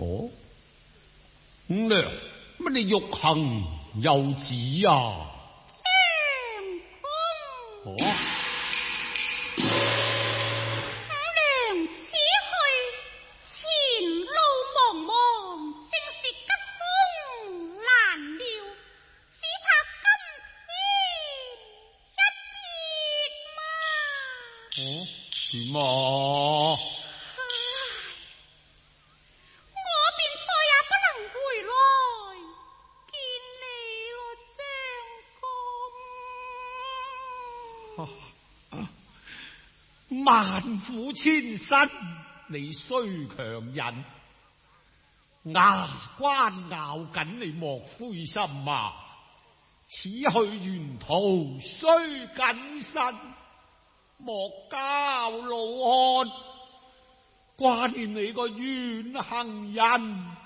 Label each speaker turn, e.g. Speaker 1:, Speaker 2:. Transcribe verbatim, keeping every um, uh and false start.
Speaker 1: 哦，五娘，乜你欲行又止啊？
Speaker 2: 相公。
Speaker 1: 哦。是嘛？
Speaker 2: 唉，我便再也不能回來見你咯，相公。
Speaker 1: 萬苦千辛，你雖強忍，牙關咬緊，你莫灰心啊！此去沿途須謹慎，莫交老漢，掛念你個遠行人。